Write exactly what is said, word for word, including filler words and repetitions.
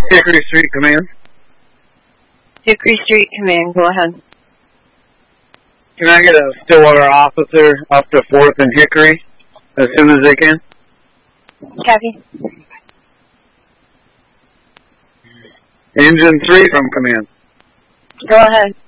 Hickory Street Command. Hickory Street Command, go ahead. Can I get a Stillwater officer up to fourth and Hickory as soon as they can? Copy. Engine three from Command. Go ahead.